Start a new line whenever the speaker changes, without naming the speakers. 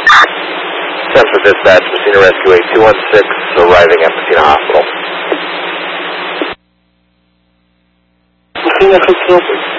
Central Dispatch, Messina Rescue 8216, arriving at Messina Hospital.
Messina 15.